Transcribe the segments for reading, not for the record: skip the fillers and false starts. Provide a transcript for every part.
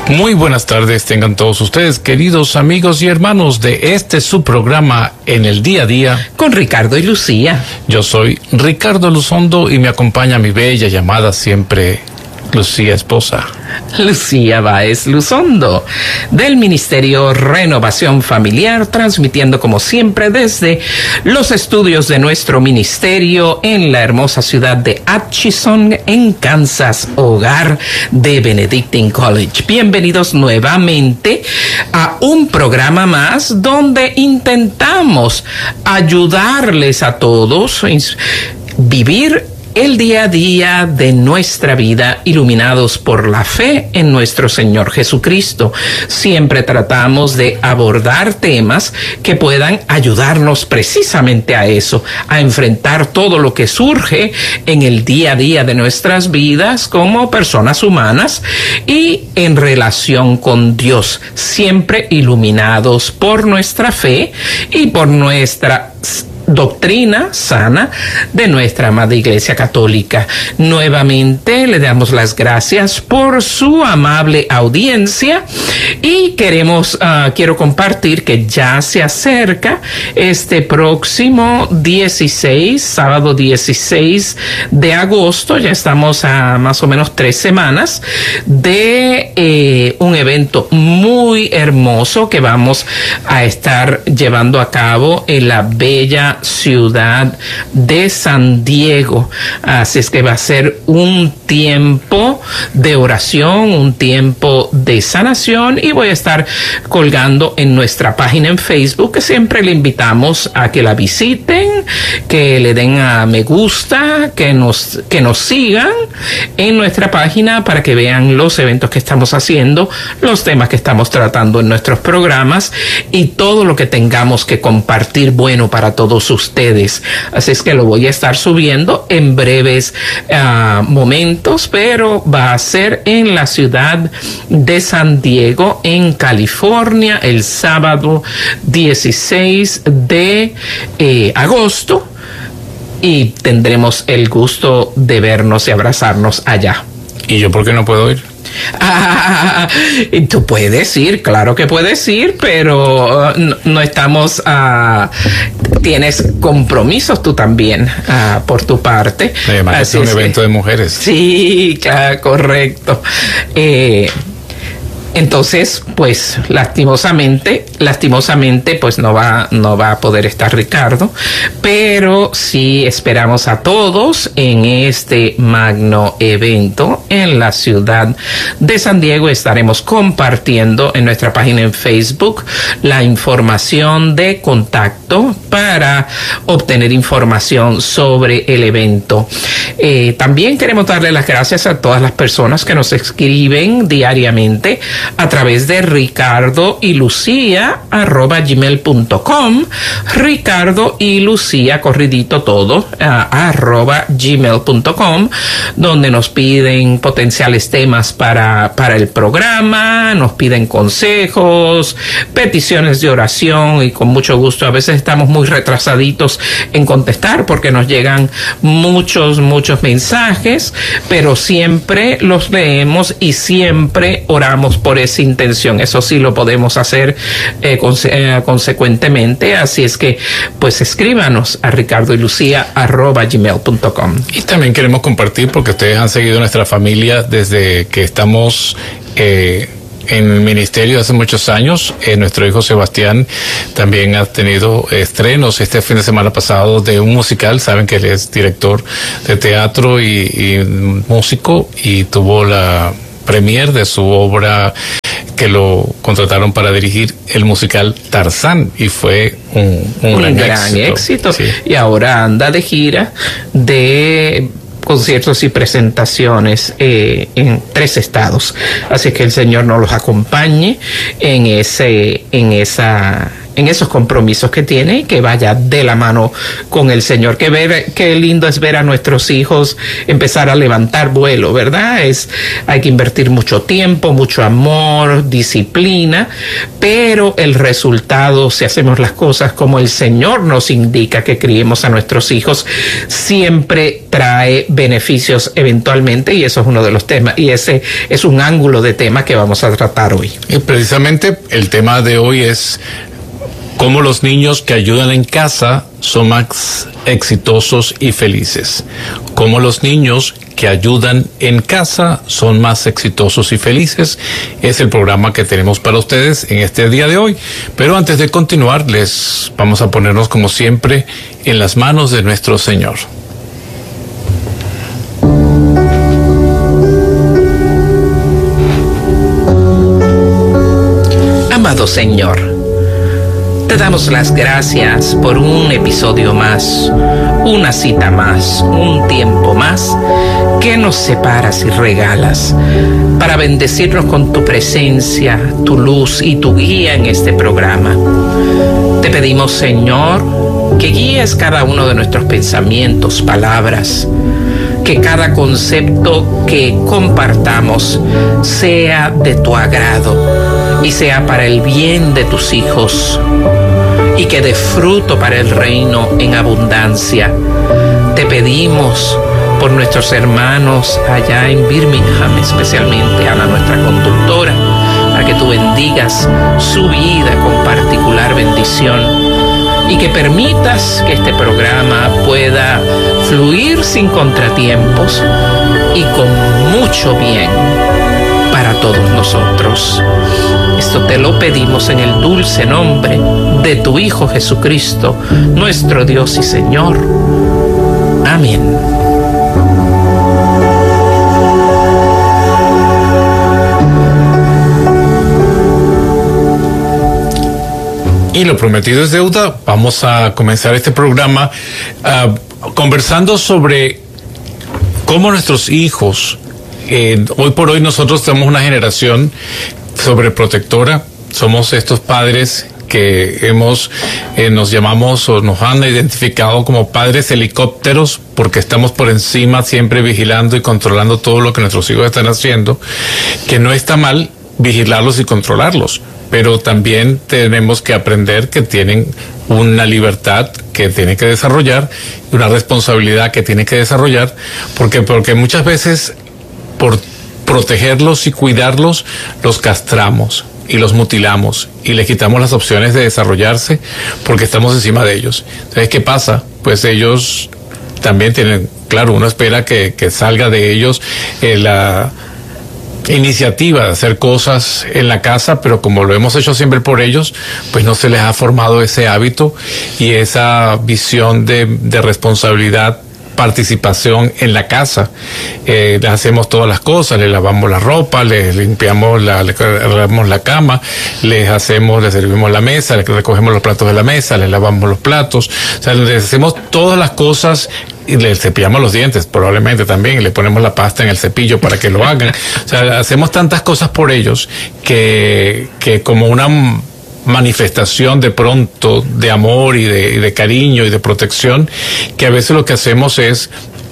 Muy buenas tardes tengan todos ustedes, queridos amigos y hermanos de este su programa En el Día a Día con Ricardo y Lucía. Yo soy Ricardo Luzondo y me acompaña mi bella llamada siempre Lucía esposa. Lucía Báez Luzondo, del Ministerio Renovación Familiar, transmitiendo como siempre desde los estudios de nuestro ministerio en la hermosa ciudad de Atchison, en Kansas, hogar de Benedictine College. Bienvenidos nuevamente a un programa más donde intentamos ayudarles a todos a vivir el día a día de nuestra vida iluminados por la fe en nuestro Señor Jesucristo. Siempre tratamos de abordar temas que puedan ayudarnos precisamente a eso, a enfrentar todo lo que surge en el día a día de nuestras vidas como personas humanas y en relación con Dios, siempre iluminados por nuestra fe y por nuestra doctrina sana de nuestra amada Iglesia Católica. Nuevamente le damos las gracias por su amable audiencia y quiero compartir que ya se acerca este próximo 16, sábado 16 de agosto, ya estamos a más o menos 3 semanas de un evento muy hermoso que vamos a estar llevando a cabo en la bella ciudad de San Diego. Así es que va a ser un tiempo de oración, un tiempo de sanación, y voy a estar colgando en nuestra página en Facebook, que siempre le invitamos a que la visiten, que le den a me gusta, que nos sigan en nuestra página para que vean los eventos que estamos haciendo, los temas que estamos tratando en nuestros programas y todo lo que tengamos que compartir bueno para todos ustedes. Así es que lo voy a estar subiendo en breves momentos, pero va a ser en la ciudad de San Diego, en California, el sábado 16 de agosto, y tendremos el gusto de vernos y abrazarnos allá. ¿Y yo por qué no puedo ir? Tú puedes ir, claro que puedes ir, pero no estamos, tienes compromisos tú también por tu parte. Además es un evento de mujeres. Sí, claro, correcto. Entonces, pues, lastimosamente, pues no va a poder estar Ricardo, pero sí esperamos a todos en este magno evento en la ciudad de San Diego. Estaremos compartiendo en nuestra página en Facebook la información de contacto para obtener información sobre el evento. También queremos darle las gracias a todas las personas que nos escriben diariamente a través de Ricardo y Lucía @gmail.com, Ricardo y Lucía corridito todo @gmail.com, donde nos piden potenciales temas para el programa, nos piden consejos, peticiones de oración, y con mucho gusto. A veces estamos muy retrasaditos en contestar porque nos llegan muchos mensajes, pero siempre los leemos y siempre oramos por esa intención. Eso sí lo podemos hacer consecuentemente. Así es que, pues, escríbanos a Ricardo y Lucía @gmail.com. Y también queremos compartir, porque ustedes han seguido nuestra familia desde que estamos en el ministerio hace muchos años. Nuestro hijo Sebastián también ha tenido estrenos este fin de semana pasado de un musical. Saben que él es director de teatro y músico, y tuvo la premier de su obra, que lo contrataron para dirigir el musical Tarzán, y fue un gran éxito. Sí. Y ahora anda de gira de conciertos y presentaciones en 3 estados. Así que el Señor nos los acompañe en esa en esos compromisos que tiene y que vaya de la mano con el Señor. Qué lindo es ver a nuestros hijos empezar a levantar vuelo, ¿verdad? Hay que invertir mucho tiempo, mucho amor, disciplina, pero el resultado, si hacemos las cosas como el Señor nos indica que criemos a nuestros hijos, siempre trae beneficios eventualmente, y eso es uno de los temas, y ese es un ángulo de tema que vamos a tratar hoy. Y precisamente el tema de hoy es cómo los niños que ayudan en casa son más exitosos y felices. Cómo los niños que ayudan en casa son más exitosos y felices. Es el programa que tenemos para ustedes en este día de hoy. Pero antes de continuar, les vamos a ponernos como siempre en las manos de nuestro Señor. Amado Señor, te damos las gracias por un episodio más, una cita más, un tiempo más que nos separas y regalas para bendecirnos con tu presencia, tu luz y tu guía en este programa. Te pedimos, Señor, que guíes cada uno de nuestros pensamientos, palabras, que cada concepto que compartamos sea de tu agrado y sea para el bien de tus hijos, y que dé fruto para el reino en abundancia. Te pedimos por nuestros hermanos allá en Birmingham, especialmente Ana, nuestra conductora, para que tú bendigas su vida con particular bendición y que permitas que este programa pueda fluir sin contratiempos y con mucho bien para todos nosotros. Esto te lo pedimos en el dulce nombre de tu Hijo Jesucristo, nuestro Dios y Señor. Amén. Y lo prometido es deuda. Vamos a comenzar este programa conversando sobre cómo nuestros hijos, hoy por hoy nosotros tenemos una generación sobreprotectora. Somos estos padres que nos llamamos o nos han identificado como padres helicópteros, porque estamos por encima siempre vigilando y controlando todo lo que nuestros hijos están haciendo, que no está mal vigilarlos y controlarlos, pero también tenemos que aprender que tienen una libertad que tienen que desarrollar, una responsabilidad que tienen que desarrollar, porque muchas veces por protegerlos y cuidarlos, los castramos y los mutilamos y les quitamos las opciones de desarrollarse porque estamos encima de ellos. Entonces, ¿qué pasa? Pues ellos también tienen, claro, uno espera que salga de ellos la iniciativa de hacer cosas en la casa, pero como lo hemos hecho siempre por ellos, pues no se les ha formado ese hábito y esa visión de responsabilidad, participación en la casa. Les hacemos todas las cosas, les lavamos la ropa, les limpiamos les lavamos la cama, les servimos la mesa, les recogemos los platos de la mesa, les lavamos los platos, o sea, les hacemos todas las cosas y les cepillamos los dientes, probablemente también, y le ponemos la pasta en el cepillo para que lo hagan. O sea, hacemos tantas cosas por ellos que como una manifestación de pronto de amor y de cariño y de protección, que a veces lo que hacemos es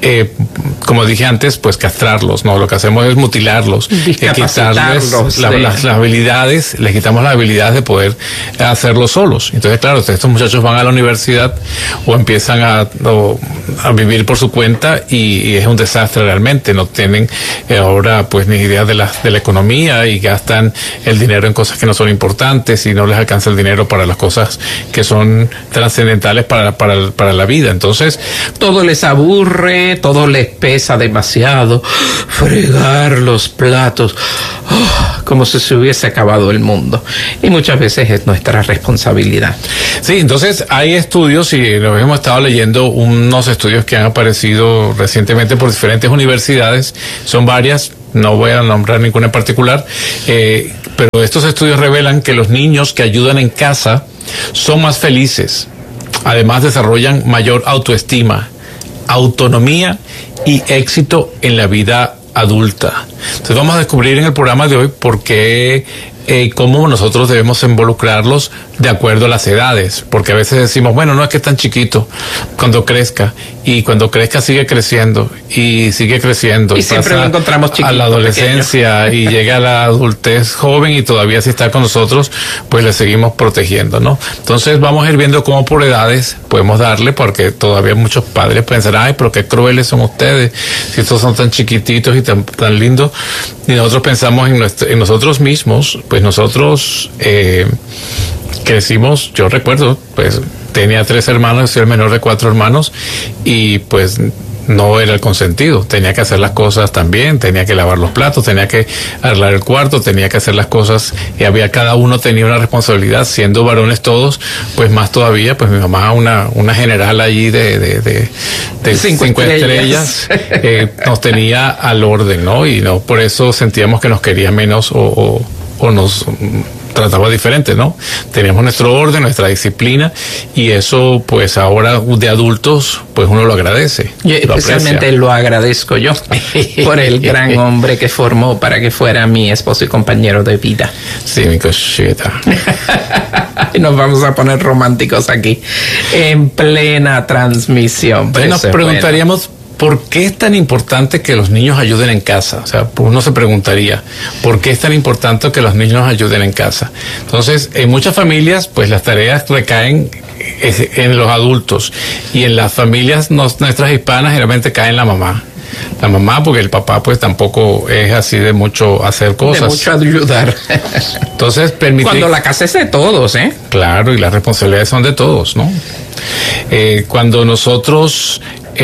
como dije antes, pues castrarlos, ¿no? Lo que hacemos es mutilarlos, quitarles las habilidades, les quitamos las habilidades de poder hacerlo solos. Entonces, claro, estos muchachos van a la universidad o empiezan a vivir por su cuenta y es un desastre realmente. No tienen ahora pues ni idea de la economía y gastan el dinero en cosas que no son importantes y no les alcanza el dinero para las cosas que son trascendentales para la vida. Entonces, todo les aburre, todo les pesa demasiado, fregar los platos, como si se hubiese acabado el mundo. Y muchas veces es nuestra responsabilidad. Sí, entonces hay estudios, y nos hemos estado leyendo unos estudios que han aparecido recientemente por diferentes universidades, son varias, no voy a nombrar ninguna en particular, pero estos estudios revelan que los niños que ayudan en casa son más felices, además desarrollan mayor autoestima, autonomía y éxito en la vida adulta. Entonces vamos a descubrir en el programa de hoy por qué cómo nosotros debemos involucrarlos de acuerdo a las edades, porque a veces decimos, bueno, no es que es tan chiquito, cuando crezca sigue creciendo y sigue creciendo y siempre pasa lo encontramos chiquito, a la adolescencia pequeño. Y llega a la adultez joven y todavía si está con nosotros, pues le seguimos protegiendo, ¿no? Entonces vamos a ir viendo cómo por edades podemos darle, porque todavía muchos padres pensarán, ay, pero qué crueles son ustedes, si estos son tan chiquititos y tan lindos, y nosotros pensamos en nosotros mismos. Pues nosotros crecimos, yo recuerdo, pues tenía 3 hermanos, soy el menor de 4 hermanos, y pues no era el consentido, tenía que hacer las cosas también, tenía que lavar los platos, tenía que arreglar el cuarto, tenía que hacer las cosas, y cada uno tenía una responsabilidad, siendo varones todos, pues más todavía. Pues mi mamá, una general allí de 5 estrellas, nos tenía al orden, ¿no? Y no por eso sentíamos que nos quería menos o nos trataba diferente, ¿no? Teníamos nuestro orden, nuestra disciplina, y eso pues ahora de adultos pues uno lo agradece. Yo especialmente lo agradezco yo por el gran hombre que formó para que fuera mi esposo y compañero de vida. Sí, mi cosita. Y nos vamos a poner románticos aquí en plena transmisión. Entonces nos preguntaríamos, ¿por qué es tan importante que los niños ayuden en casa? O sea, uno se preguntaría, ¿por qué es tan importante que los niños ayuden en casa? Entonces, en muchas familias, pues las tareas recaen en los adultos, y en las familias nuestras hispanas generalmente cae en la mamá. La mamá, porque el papá pues tampoco es así de mucho hacer cosas. De mucho ayudar. Entonces, cuando la casa es de todos, ¿eh? Claro, y las responsabilidades son de todos, ¿no? Cuando nosotros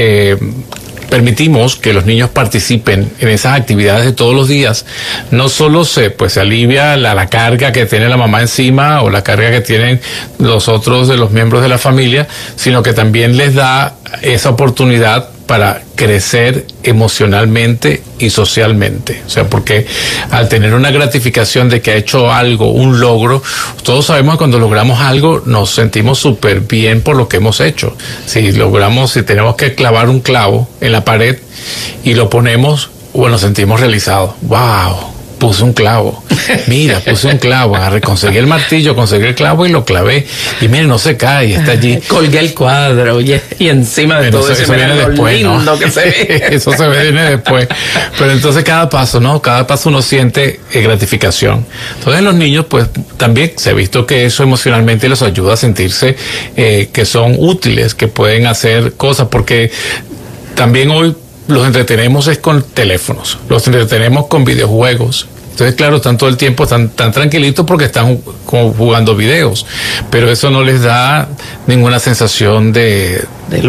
permitimos que los niños participen en esas actividades de todos los días, no solo se alivia la carga que tiene la mamá encima o la carga que tienen los otros de los miembros de la familia, sino que también les da esa oportunidad para crecer emocionalmente y socialmente. O sea, porque al tener una gratificación de que ha hecho algo, un logro, todos sabemos que cuando logramos algo nos sentimos súper bien por lo que hemos hecho. Si tenemos que clavar un clavo en la pared y lo ponemos, bueno, nos sentimos realizados. ¡Wow! Puse un clavo. Mira, puse un clavo. Conseguí el martillo, conseguí el clavo y lo clavé. Y mire, no se cae, está allí. Colgué el cuadro y encima de todo eso viene después, lindo, ¿no? Que se ve. Eso viene después. Pero entonces cada paso, ¿no? Cada paso uno siente gratificación. Entonces los niños, pues también se ha visto que eso emocionalmente les ayuda a sentirse que son útiles, que pueden hacer cosas, porque también hoy los entretenemos es con teléfonos, los entretenemos con videojuegos. Entonces, claro, están todo el tiempo tan tranquilitos porque están como jugando videos, pero eso no les da ninguna sensación de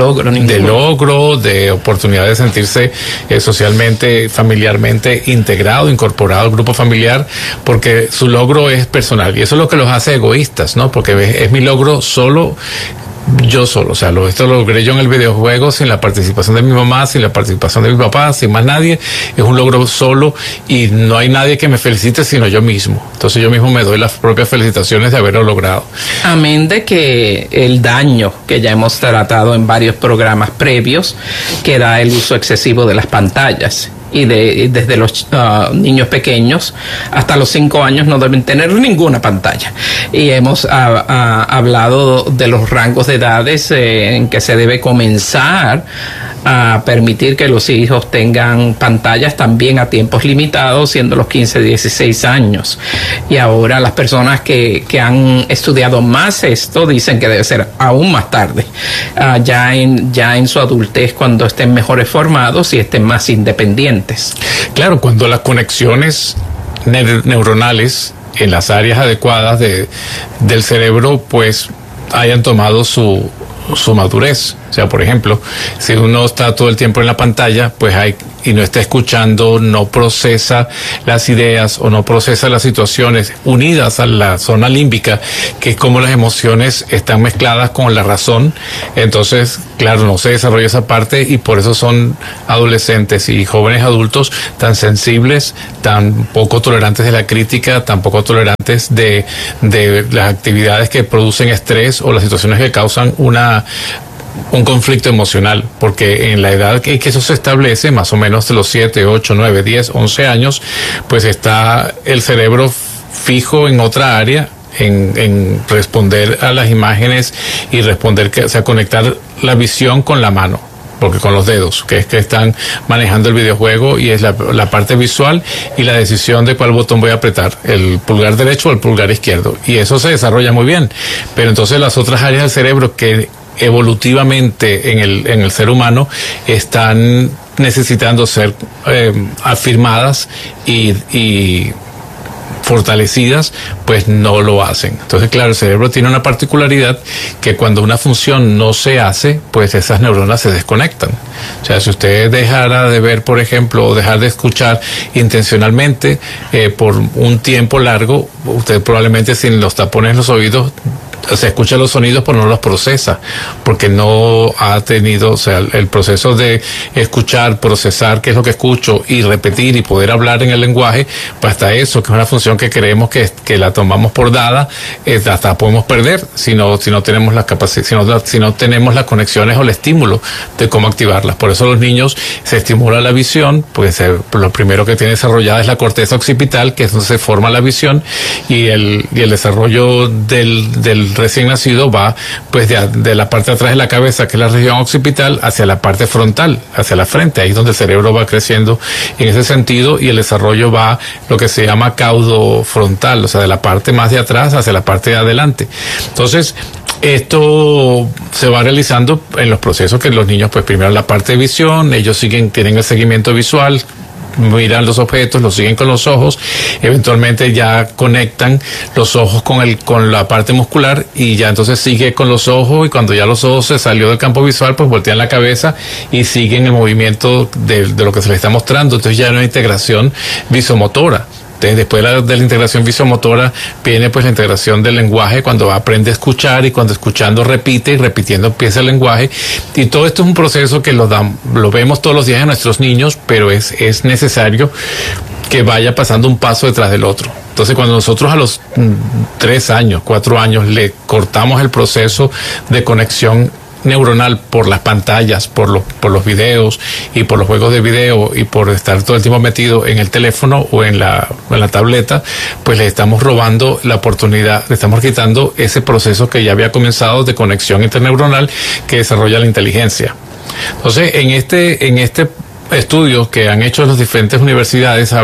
logro, de oportunidad de sentirse socialmente, familiarmente integrado, incorporado al grupo familiar, porque su logro es personal, y eso es lo que los hace egoístas, ¿no? Porque es mi logro yo solo, o sea, esto lo logré yo en el videojuego sin la participación de mi mamá, sin la participación de mi papá, sin más nadie. Es un logro solo y no hay nadie que me felicite sino yo mismo. Entonces yo mismo me doy las propias felicitaciones de haberlo logrado. Amén de que el daño que ya hemos tratado en varios programas previos, que da el uso excesivo de las pantallas. Y desde los niños pequeños hasta los 5 años no deben tener ninguna pantalla. Y hemos hablado de los rangos de edades en que se debe comenzar a permitir que los hijos tengan pantallas también a tiempos limitados, siendo los 15, 16 años. Y ahora las personas que han estudiado más esto dicen que debe ser aún más tarde, ya en su adultez, cuando estén mejores formados y estén más independientes. Claro, cuando las conexiones neuronales en las áreas adecuadas del cerebro pues hayan tomado su madurez. O sea, por ejemplo, si uno está todo el tiempo en la pantalla, pues y no está escuchando, no procesa las ideas o no procesa las situaciones unidas a la zona límbica, que es como las emociones están mezcladas con la razón. Entonces, claro, no se desarrolla esa parte, y por eso son adolescentes y jóvenes adultos tan sensibles, tan poco tolerantes de la crítica, tan poco tolerantes de las actividades que producen estrés o las situaciones que causan un conflicto emocional, porque en la edad que eso se establece, más o menos de los 7, 8, 9, 10, 11 años, pues está el cerebro fijo en otra área, en responder a las imágenes y responder, o sea, conectar la visión con la mano, porque con los dedos, que es que están manejando el videojuego, y es la parte visual y la decisión de cuál botón voy a apretar, el pulgar derecho o el pulgar izquierdo, y eso se desarrolla muy bien. Pero entonces las otras áreas del cerebro que evolutivamente en el ser humano están necesitando ser afirmadas y fortalecidas, pues no lo hacen. Entonces, claro, el cerebro tiene una particularidad que cuando una función no se hace, pues esas neuronas se desconectan. O sea, si usted dejara de ver, por ejemplo, o dejar de escuchar intencionalmente por un tiempo largo, usted probablemente sin los tapones en los oídos se escucha los sonidos pero no los procesa, porque no ha tenido, o sea, el proceso de escuchar, procesar qué es lo que escucho y repetir y poder hablar en el lenguaje, pues hasta eso, que es una función que creemos que la tomamos por dada, hasta podemos perder si no tenemos la capacidad, si no tenemos las conexiones o el estímulo de cómo activarlas. Por eso los niños se estimula la visión, pues lo primero que tiene desarrollada es la corteza occipital, que es donde se forma la visión, y el desarrollo del recién nacido va pues de la parte de atrás de la cabeza, que es la región occipital, hacia la parte frontal, hacia la frente, ahí es donde el cerebro va creciendo en ese sentido, y el desarrollo va lo que se llama caudo frontal, o sea, de la parte más de atrás hacia la parte de adelante. Entonces, esto se va realizando en los procesos que los niños, pues primero la parte de visión, ellos tienen el seguimiento visual, miran los objetos, los siguen con los ojos, eventualmente ya conectan los ojos con la parte muscular, y ya entonces sigue con los ojos, y cuando ya los ojos se salió del campo visual, pues voltean la cabeza y siguen el movimiento de lo que se les está mostrando. Entonces ya hay una integración visomotora. Después de la integración visomotora viene pues la integración del lenguaje, cuando aprende a escuchar, y cuando escuchando repite, y repitiendo empieza el lenguaje. Y todo esto es un proceso que lo vemos todos los días en nuestros niños, pero es necesario que vaya pasando un paso detrás del otro. Entonces, cuando nosotros a los 3 años, 4 años le cortamos el proceso de conexión neuronal por las pantallas, por los videos y por los juegos de video, y por estar todo el tiempo metido en el teléfono o en la tableta, pues le estamos robando la oportunidad, le estamos quitando ese proceso que ya había comenzado de conexión interneuronal que desarrolla la inteligencia. Entonces, en este estudio que han hecho las diferentes universidades,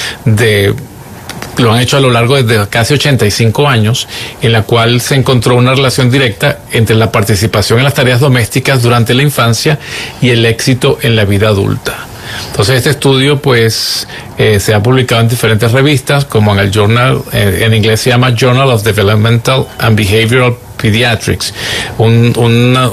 lo han hecho a lo largo de casi 85 años, en la cual se encontró una relación directa entre la participación en las tareas domésticas durante la infancia y el éxito en la vida adulta. Entonces, este estudio pues se ha publicado en diferentes revistas, como en el journal, en inglés se llama Journal of Developmental and Behavioral Pediatrics, una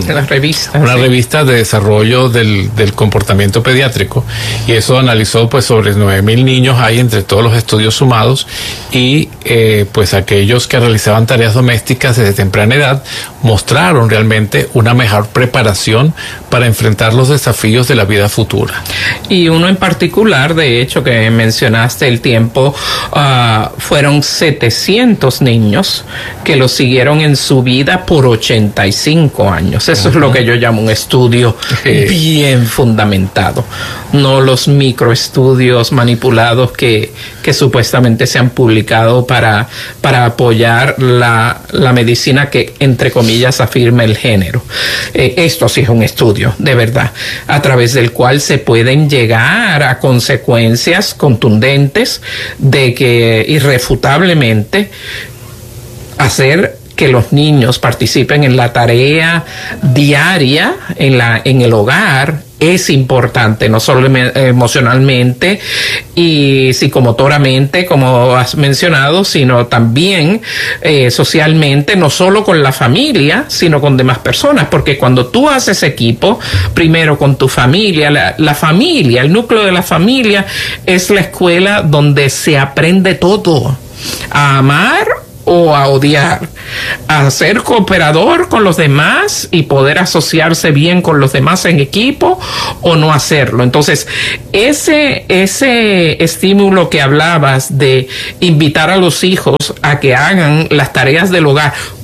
revista de desarrollo del comportamiento pediátrico, y eso analizó pues sobre 9,000 niños hay entre todos los estudios sumados, y pues aquellos que realizaban tareas domésticas desde temprana edad mostraron realmente una mejor preparación para enfrentar los desafíos de la vida futura. Y uno en particular, de hecho, que mencionaste el tiempo, fueron 700 niños que lo siguieron en su vida por 85 años. Eso es lo que yo llamo un estudio bien fundamentado, no los microestudios manipulados que supuestamente se han publicado para apoyar la medicina que, entre comillas, afirma el género. Esto sí es un estudio, de verdad, a través del cual se pueden llegar a consecuencias contundentes de que irrefutablemente hacer que los niños participen en la tarea diaria en el hogar es importante, no solo emocionalmente y psicomotoramente, como has mencionado, sino también socialmente, no solo con la familia, sino con demás personas, porque cuando tú haces equipo, primero con tu familia, la familia, el núcleo de la familia es la escuela donde se aprende todo, a amar o a odiar, a ser cooperador con los demás y poder asociarse bien con los demás en equipo, o no hacerlo. Entonces, ese estímulo que hablabas de invitar a los hijos a que hagan las tareas del hogar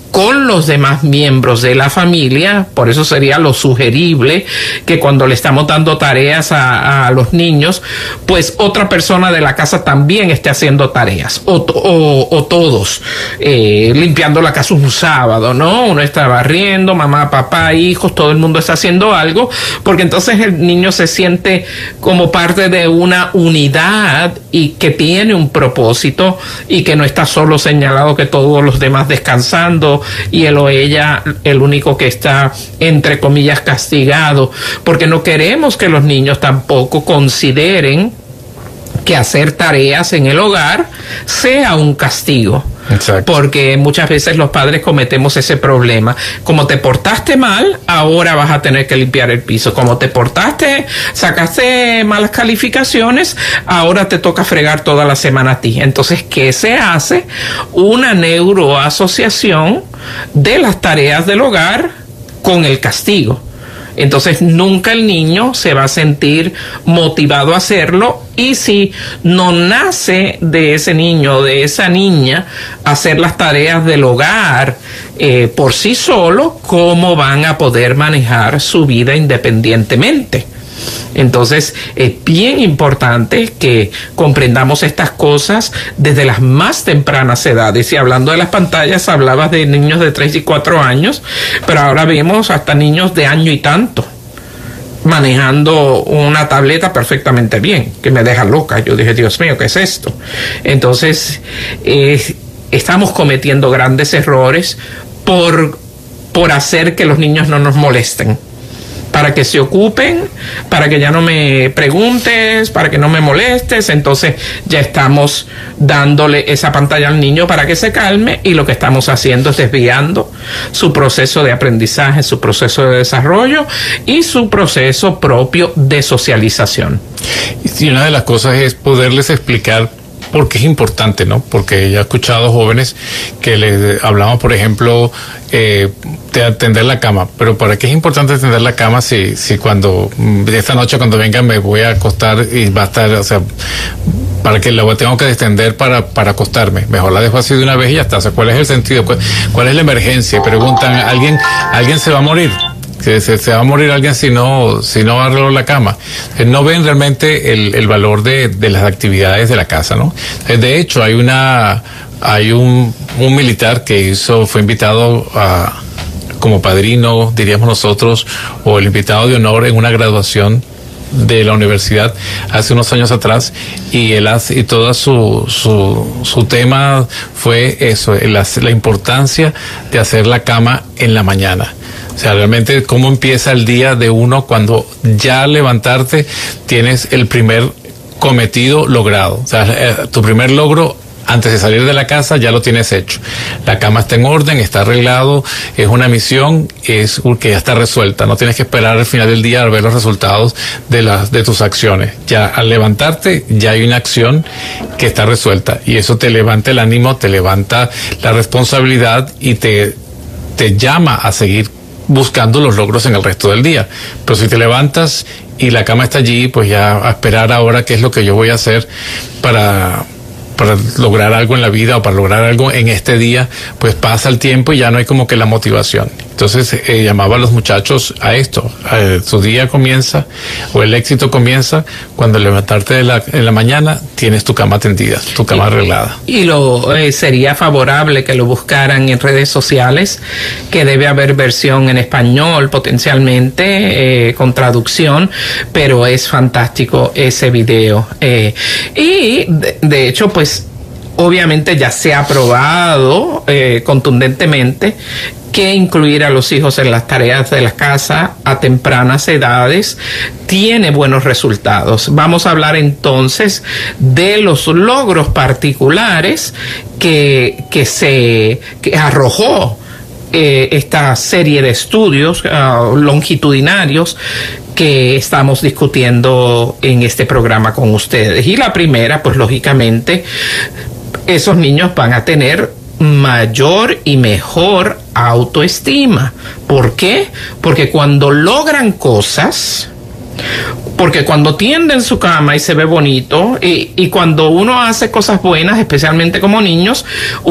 con los demás miembros de la familia. Por eso sería lo sugerible que cuando le estamos dando tareas a los niños, pues otra persona de la casa también esté haciendo tareas, o todos, limpiando la casa un sábado, ¿no? Uno está barriendo, mamá, papá, hijos, todo el mundo está haciendo algo, porque entonces el niño se siente como parte de una unidad y que tiene un propósito y que no está solo señalado que todos los demás descansando y él o ella el único que está entre comillas castigado, porque no queremos que los niños tampoco consideren que hacer tareas en el hogar sea un castigo. Exacto. Porque muchas veces los padres cometemos ese problema. Como te portaste mal, ahora vas a tener que limpiar el piso. Como te portaste, sacaste malas calificaciones, ahora te toca fregar toda la semana a ti. Entonces, ¿qué se hace? Una neuroasociación de las tareas del hogar con el castigo. Entonces nunca el niño se va a sentir motivado a hacerlo, y si no nace de ese niño o de esa niña hacer las tareas del hogar por sí solo, ¿cómo van a poder manejar su vida independientemente? Entonces es bien importante que comprendamos estas cosas desde las más tempranas edades. Y hablando de las pantallas, hablabas de niños de 3 y 4 años, pero ahora vemos hasta niños de año y tanto manejando una tableta perfectamente bien, que me deja loca. Yo dije, Dios mío, ¿qué es esto? Entonces estamos cometiendo grandes errores por hacer que los niños no nos molesten, para que se ocupen, para que ya no me preguntes, para que no me molestes. Entonces ya estamos dándole esa pantalla al niño para que se calme, y lo que estamos haciendo es desviando su proceso de aprendizaje, su proceso de desarrollo y su proceso propio de socialización. Y una de las cosas es poderles explicar por qué es importante, ¿no? Porque ya he escuchado jóvenes que les hablamos, por ejemplo, de atender la cama. Pero ¿para qué es importante atender la cama si cuando esta noche cuando venga me voy a acostar y va a estar, o sea, para que la tengo que extender para acostarme? Mejor la dejo así de una vez y ya está. O sea, ¿cuál es el sentido? ¿Cuál es la emergencia? Preguntan, ¿alguien se va a morir? Se va a morir alguien si no arreglo la cama. No ven realmente el valor de las actividades de la casa, ¿no? De hecho, hay un militar que fue invitado como padrino, diríamos nosotros, o el invitado de honor en una graduación de la universidad hace unos años atrás, y todo su tema fue eso, la importancia de hacer la cama en la mañana. O sea, realmente cómo empieza el día de uno cuando ya al levantarte tienes el primer cometido logrado. O sea, tu primer logro antes de salir de la casa ya lo tienes hecho. La cama está en orden, está arreglado, es una misión, es que ya está resuelta. No tienes que esperar al final del día a ver los resultados de tus acciones. Ya al levantarte ya hay una acción que está resuelta, y eso te levanta el ánimo, te levanta la responsabilidad y te llama a seguir buscando los logros en el resto del día. Pero si te levantas y la cama está allí, pues ya a esperar ahora qué es lo que yo voy a hacer para lograr algo en la vida o para lograr algo en este día, pues pasa el tiempo y ya no hay como que la motivación. Entonces llamaba a los muchachos a esto. Su día comienza, o el éxito comienza cuando levantarte en la mañana tienes tu cama tendida, tu cama arreglada. Y sería favorable que lo buscaran en redes sociales, que debe haber versión en español potencialmente, con traducción, pero es fantástico ese video. Y de hecho, pues obviamente ya se ha probado contundentemente que incluir a los hijos en las tareas de la casa a tempranas edades tiene buenos resultados. Vamos a hablar entonces de los logros particulares que arrojó esta serie de estudios longitudinarios que estamos discutiendo en este programa con ustedes. Y la primera, pues lógicamente, esos niños van a tener mayor y mejor autoestima. ¿Por qué? Porque cuando logran cosas, porque cuando tienden su cama y se ve bonito, y cuando uno hace cosas buenas, especialmente como niños,